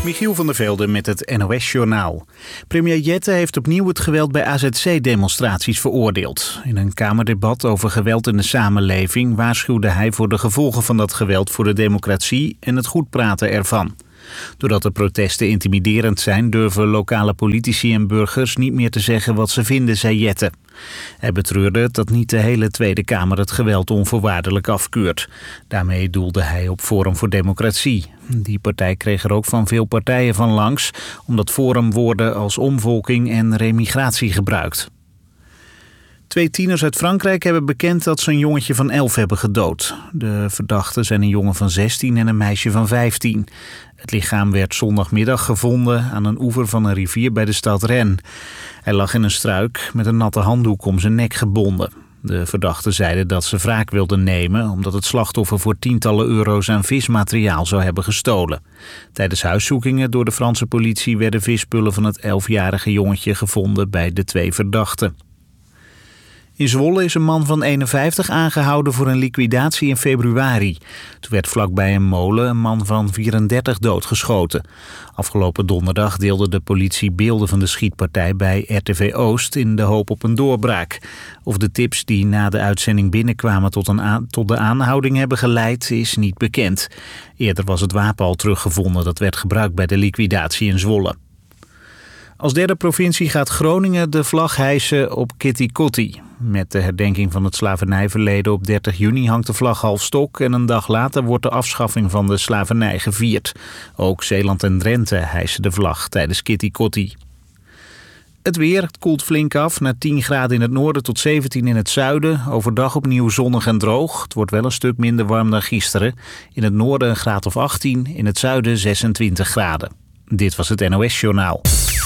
Michiel van der Velde met het NOS-journaal. Premier Jette heeft opnieuw het geweld bij AZC-demonstraties veroordeeld. In een Kamerdebat over geweld in de samenleving waarschuwde hij voor de gevolgen van dat geweld voor de democratie en het goed praten ervan. Doordat de protesten intimiderend zijn, durven lokale politici en burgers niet meer te zeggen wat ze vinden, zei Jette. Hij betreurde dat niet de hele Tweede Kamer het geweld onvoorwaardelijk afkeurt. Daarmee doelde hij op Forum voor Democratie. Die partij kreeg er ook van veel partijen van langs, omdat Forum woorden als omvolking en remigratie gebruikt. 2 tieners uit Frankrijk hebben bekend dat ze een jongetje van 11 hebben gedood. De verdachten zijn een jongen van 16 en een meisje van 15. Het lichaam werd zondagmiddag gevonden aan een oever van een rivier bij de stad Rennes. Hij lag in een struik met een natte handdoek om zijn nek gebonden. De verdachten zeiden dat ze wraak wilden nemen omdat het slachtoffer voor tientallen euro's aan vismateriaal zou hebben gestolen. Tijdens huiszoekingen door de Franse politie werden visspullen van het 11-jarige jongetje gevonden bij de 2 verdachten. In Zwolle is een man van 51 aangehouden voor een liquidatie in februari. Toen werd vlakbij een molen een man van 34 doodgeschoten. Afgelopen donderdag deelde de politie beelden van de schietpartij bij RTV Oost in de hoop op een doorbraak. Of de tips die na de uitzending binnenkwamen tot de aanhouding hebben geleid is niet bekend. Eerder was het wapen al teruggevonden dat werd gebruikt bij de liquidatie in Zwolle. Als derde provincie gaat Groningen de vlag hijsen op Kitty Kotti. Met de herdenking van het slavernijverleden op 30 juni hangt de vlag half stok en een dag later wordt de afschaffing van de slavernij gevierd. Ook Zeeland en Drenthe hijsen de vlag tijdens Kitty Kotti. Het weer, het koelt flink af naar 10 graden in het noorden tot 17 in het zuiden. Overdag opnieuw zonnig en droog. Het wordt wel een stuk minder warm dan gisteren. In het noorden een graad of 18, in het zuiden 26 graden. Dit was het NOS-journaal.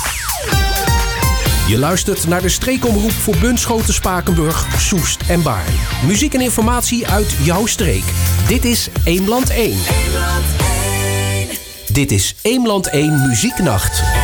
Je luistert naar de streekomroep voor Bunschoten, Spakenburg, Soest en Baarn. Muziek en informatie uit jouw streek. Dit is Eemland 1. Dit is Eemland 1 Muzieknacht.